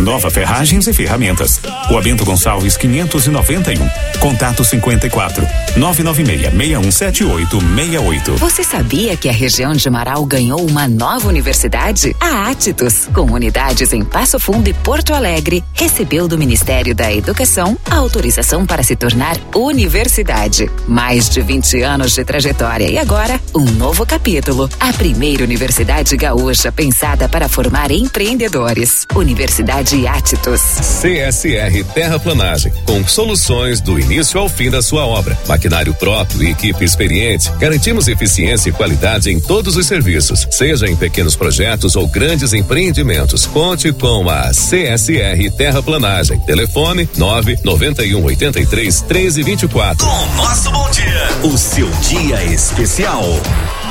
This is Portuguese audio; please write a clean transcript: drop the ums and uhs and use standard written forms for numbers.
Nova Ferragens e Ferramentas. Rua Bento Gonçalves 591. Contato 54 996-617868. Você sabia que a região de Marau ganhou uma nova universidade? A Atitus, com unidades em Passo Fundo e Porto Alegre, recebeu do Ministério da Educação a autorização para se tornar universidade. Mais de 20 anos de trajetória e agora um novo capítulo. A primeira universidade gaúcha pensada para formar empreendedores. Universidade Atitus. CSR Terraplanagem, com soluções do início ao fim da sua obra. Maquinário próprio e equipe experiente. Garantimos eficiência e qualidade em todos os serviços, seja em pequenos projetos ou grandes empreendimentos. Conte com a CSR Terraplanagem. Telefone 99183 1324. Com o nosso bom dia, o seu dia especial.